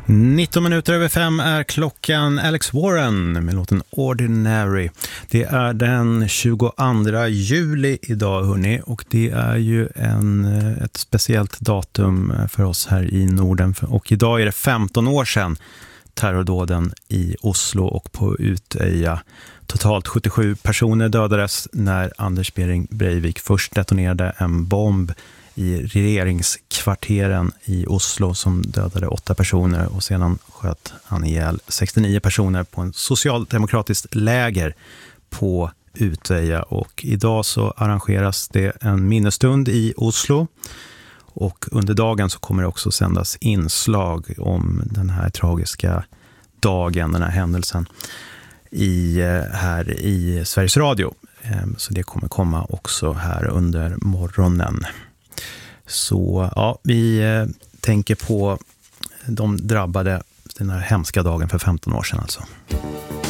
19 minuter över 5 är klockan. Alex Warren med låten Ordinary. Det är den 22 juli idag, hörni, och det är ju ett speciellt datum för oss här i Norden. Och idag är det 15 år sedan terrordåden i Oslo och på Utöja. Totalt 77 personer dödades när Anders Behring Breivik först detonerade en bomb i regeringskvarteren i Oslo som dödade 8 personer, och sedan sköt han ihjäl 69 personer på en socialdemokratiskt läger på Utöja. Och idag så arrangeras det en minnesstund i Oslo, och under dagen så kommer det också sändas inslag om den här tragiska dagen, den här händelsen här i Sveriges Radio. Så det kommer komma också här under morgonen. Så ja, vi tänker på de drabbade den här hemska dagen för 15 år sedan alltså.